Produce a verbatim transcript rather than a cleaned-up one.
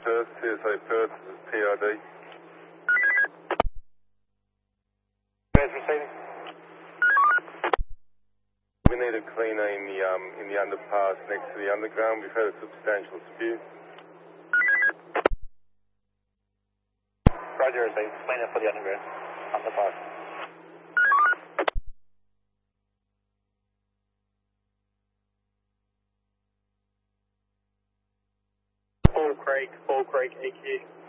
Perth, T S A Perth, this is P R D. Guys receiving? We need a cleaner in the, um, in the underpass next to the underground. We've had a substantial spew. Roger, received. Cleaner for the underground. Underpass. Fall Creek, Fall Creek, E Q.